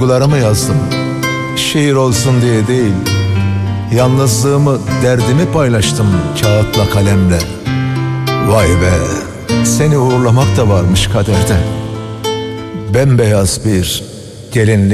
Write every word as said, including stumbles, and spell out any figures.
duygularımı yazdım. Şiir olsun diye değil, yalnızlığımı, derdimi paylaştım kağıtla kalemle. Vay be, seni uğurlamak da varmış kaderde. Bembeyaz bir gelinlik